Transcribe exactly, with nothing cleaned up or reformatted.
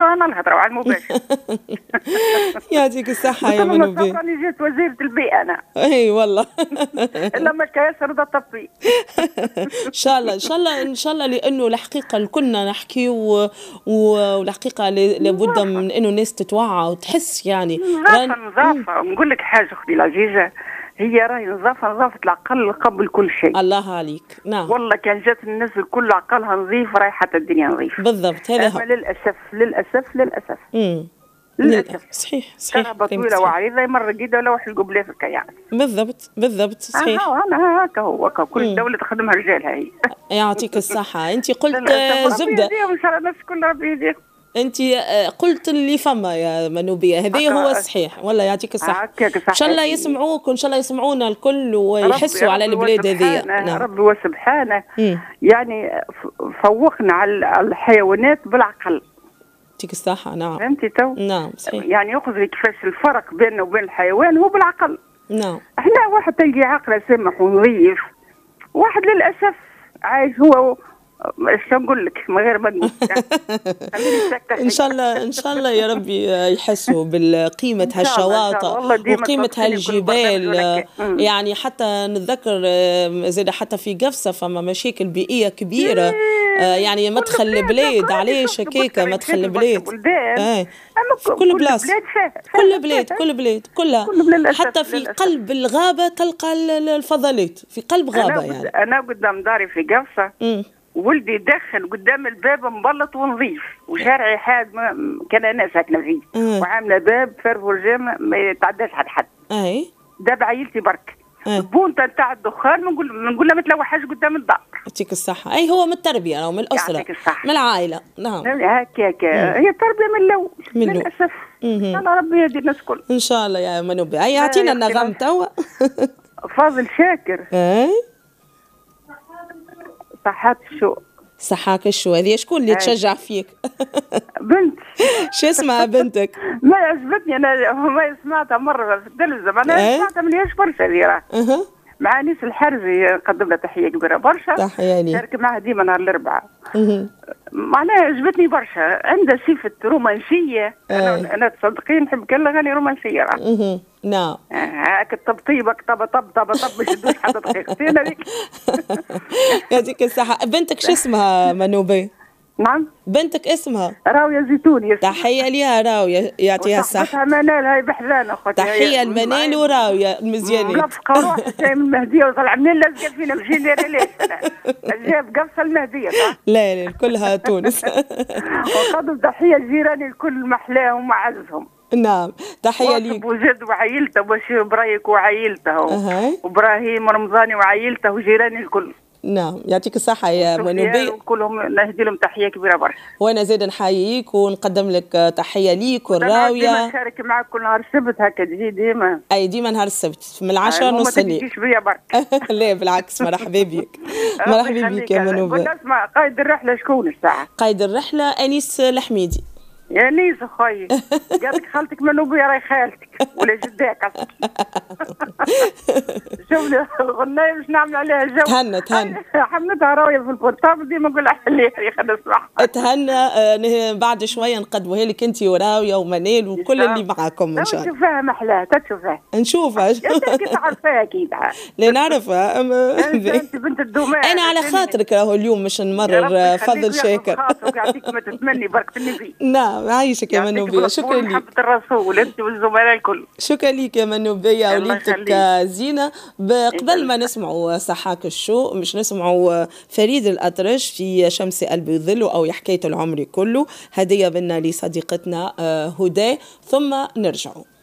انا نهضروا على المباشر. يعطيك الصحة يا منوبي. راني جيت وزيرة البيئة انا. اي والله. الا ما كاس رضا طبي. ان شاء الله ان شاء الله ان شاء الله، لانه الحقيقة كنا نحكي و... والحقيقة لابد من انه الناس تتوعى وتحس يعني. نظافة نظافة نقول لك حاجة اختي العزيزة، هي راهي نظافة نظافة العقل قبل كل شيء. الله عليك. نعم والله كان جات الناس الكل عقلها نظيف راهي حتى الدنيا نظيفة. بالضبط هذا هو. للأسف للأسف للأسف. امم للأسف. صحيح صحيح. كهرباء طويلة وعريضة يمر قيدة ولا واحد القبلة في الكيان. بالضبط بالضبط صحيح. اه انا هكا هو هكا كل دولة تخدمها رجالها هي. يعطيك الصحة. انت قلت زبدة. ربي يهديهم ان شاء الله الناس كلها ربي يهديهم. انت قلت اللي فما يا منوبية، هذا هو الصحيح. والله يعطيك الصحة. ان شاء الله يسمعوك وان شاء الله يسمعونا الكل ويحسوا على البلاد هذه. نعم. ربي وسبحانه يعني فوقنا على الحيوانات بالعقل. يعطيك الصحة. نعم فهمتي تو؟ نعم صحيح. يعني يأخذ كيفاش الفرق بيننا وبين الحيوان هو بالعقل. نعم. احنا واحد تلقي عقله سامح ونظيف، واحد للأسف عايش هو ايش نقول لك من غير ما نقول. ان شاء الله ان شاء الله يا ربي يحسوا بالقيمه هالشواطئ وقيمه هالجبال. يعني حتى نتذكر زاد حتى في قفصه فما مشاكل بيئيه كبيره، يعني مدخل البلاد علاش هكاكا مدخل البلاد. اه في كل بلاصه كل بلاد كل بلاد كلها، حتى في قلب الغابه تلقى الفضلات في قلب غابه. يعني انا قدام داري في قفصه ولدي يدخن قدام الباب مبلط ونظيف وشارعي حاد كان انا ساكنه فيه وعامله باب فرفورجام ما يتعداش حد حد. اي دابا عيلتي برك البونطه نتاع الدخان نقول نقول لها ما تلوحهاش قدام الدار. يعطيك الصحة. اي هو من التربيه او من الاسره من العائله. نعم هكاك هي التربيه من الاول للاسف. الله ربي يهدي الناس الكل ان شاء الله يا منوبي. اي اعطينا النغم توا. فاضل شاكر. اي صحات الشو. صحاك الشو هذه شكون اللي تشجع فيك؟ بنت. شو اسمها بنتك؟ ما عجبتني انا ما سمعتها مره في التلفزيون انا سمعتها من ياش برشا هذه راه. مع انيس الحرزي نقدم لها تحيه كبيره برشا. تحيه لي. شارك معها ديما نهار الاربعاء. معناها عجبتني برشا، عندها صفه رومانسيه. انا انا تصدقين نحب كل الاغاني رومانسيه راه. نعم. هاك الطبطيبك طب طب طب طب ما يشدوش حتى دقيقتين هذيك. يعطيك الصحة. بنتك شو اسمها منوبي؟ نعم بنتك اسمها راوية زيتوني. تحية ليها راوية يعطيها الصحة. منال هاي بحذانة اخوتي. تحية المنال وراوية المزيانين. مقفقة روح جاي من المهدية وطلع منين لازقة فينا مشي ندير ليش انا جايب قفصة المهدية. لا لا كلها تونس. وقدم تحية لجيراني الكل محلاهم وعزهم. نعم تحية ليك. وزيد وعائلته وبشير برايك وعائلته أه. وابراهيم رمضاني وعائلته وجيراني الكل. نعم يعطيك الصحة يا منوبي. كلهم نهدي لهم تحية كبيرة برشا. وأنا زاد نحييك ونقدم لك تحية ليك والراوية. ديما نشارك معك كل نهار السبت هكا تجي ديما. أي ديما نهار السبت من العشرة نص الليل. ما تجيش بيا برك. لا بالعكس مرحبا بك. مرحبا بك يا منوبي. اسمع قائد الرحلة شكون الساعة؟ قائد الرحلة أنيس الحميدي. يا نيس اخويا قالك خالتك منوبية راهي خالتك ولا جداك. شوف الغنايه باش نعمل عليها جو. تهنى تهنى. حملتها راويه في البورتابل ديما نقول لها حليها خلينا نسمعها. تهنى بعد شويه نقدموها لك انت وراويه ومنال وكل اللي معاكم ان شاء الله. نشوفها محلاها تشوفها. نشوفها. انت تعرفيها اكيد. لا نعرفها. انت بنت الدومان. انا على خاطرك راهو اليوم مش نمرر فضل شاكر. يعطيك ما تتمني بركه النبي. نعم عايشك يا منوبية. شكرا لك. محبة الرسول انت والزملاء الكل. شكرا لك يا منوبية وليدتك زينة. قبل ما نسمعوا صحاك الشو مش نسمعوا فريد الأطرش في شمس قلبي وظل أو حكاية العمر كله. هدية بنا لصديقتنا هدى ثم نرجعوا.